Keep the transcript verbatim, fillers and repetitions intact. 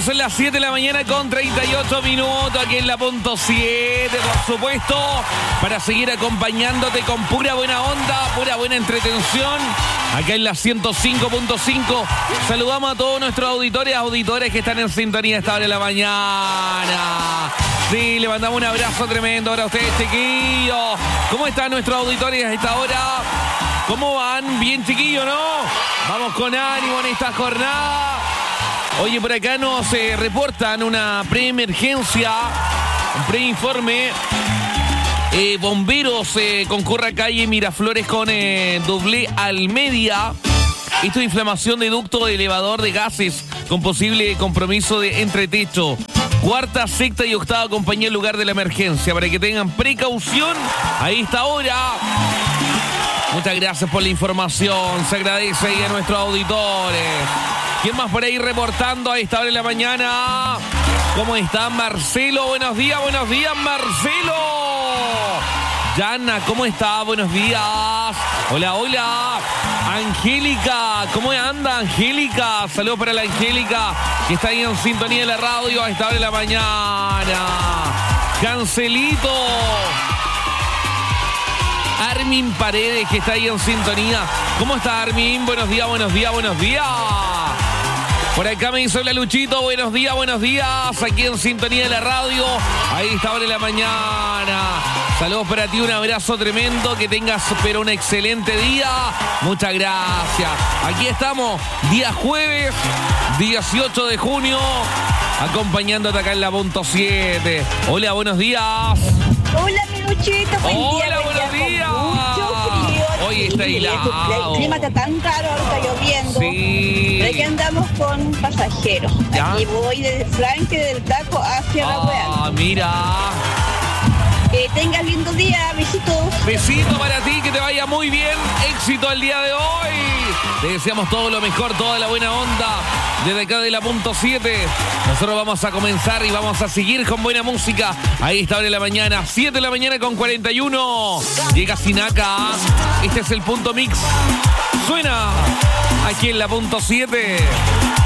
son las siete de la mañana con treinta y ocho minutos aquí en la punto siete, por supuesto, para seguir acompañándote con pura buena onda, pura buena entretención, acá en la ciento cinco punto cinco. Saludamos a todos nuestros auditores, auditores que están en sintonía a esta hora de la mañana. Sí, le mandamos un abrazo tremendo para ustedes, chiquillos. ¿Cómo están nuestros auditores a esta hora? ¿Cómo van? Bien, chiquillos, ¿no? Vamos con ánimo en esta jornada. Oye, por acá nos eh, reportan una preemergencia, un preinforme. Eh, bomberos eh, concurre a calle Miraflores con eh, doble Almedia. Esto es inflamación de ducto de elevador de gases con posible compromiso de entretecho. Cuarta, sexta y octava compañía en lugar de la emergencia. Para que tengan precaución a esta hora. Muchas gracias por la información. Se agradece ahí a nuestros auditores. ¿Quién más por ahí reportando a esta hora de la mañana? ¿Cómo está Marcelo? Buenos días, buenos días, Marcelo. Yana, ¿cómo está? Buenos días. Hola, hola. Angélica, ¿cómo anda Angélica? Saludos para la Angélica, que está ahí en sintonía de la radio a esta hora de la mañana. Cancelito. Armin Paredes, que está ahí en sintonía. ¿Cómo está Armin? Buenos días, buenos días, buenos días. Por acá me dice hola Luchito, buenos días, buenos días. Aquí en sintonía de la radio, ahí está hora de la mañana. Saludos para ti, un abrazo tremendo, que tengas pero un excelente día. Muchas gracias. Aquí estamos, día jueves, dieciocho de junio, acompañándote acá en la punto siete. Hola, buenos días. Hola, mi Luchito, buen Hola, día. buenos días. Mucho frío. Hoy está Sí, helado. El clima está tan caro, ahora está lloviendo. Sí. Pero aquí andamos con pasajeros. ¿Ya? Aquí voy desde Franque del Taco hacia la Real. Ah, mira. Que tengas lindo día, besitos. Besito para ti, que te vaya muy bien. Éxito el día de hoy. Te deseamos todo lo mejor, toda la buena onda. Desde acá de la punto siete. Nosotros vamos a comenzar y vamos a seguir con buena música. Ahí está hora de la mañana, siete de la mañana con cuarenta y uno. Llega Sinaka. Este es el punto mix. Suena aquí en la punto siete.